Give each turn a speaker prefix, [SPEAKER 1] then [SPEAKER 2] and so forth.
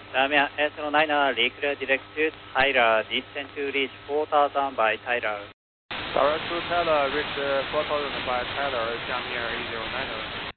[SPEAKER 1] Damian S09 declare direct to Tyler, descend to reach 4000 by Tyler.
[SPEAKER 2] Direct to Tyler, reach 4000 by Tyler, 下面109er.